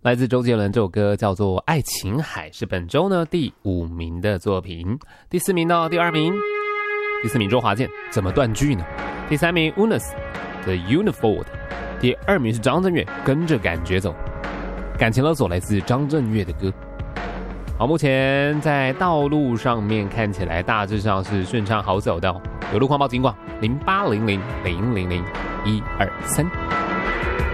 来自周杰伦，这首歌叫做《爱琴海》，是本周呢第5名的作品。第4名到第2名，第4名周华健，怎么断句呢？第3名 Unis 的 Unifold， 第2名是张震岳，跟着感觉走。感情勒索来自张震岳的歌。好，目前在道路上面看起来大致上是顺畅好走的哦。有路况报警广0800000123。